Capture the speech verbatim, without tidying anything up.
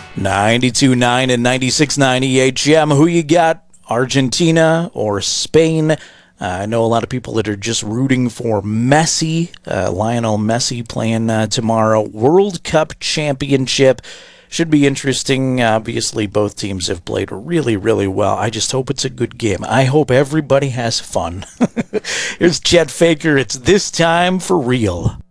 ninety-two point nine and ninety-six point nine E H M. Who you got? Argentina or Spain? Uh, I know a lot of people that are just rooting for Messi, uh, Lionel Messi playing uh, tomorrow. World Cup Championship. Should be interesting. Obviously, both teams have played really, really well. I just hope it's a good game. I hope everybody has fun. Here's Chet Faker. It's this time for real.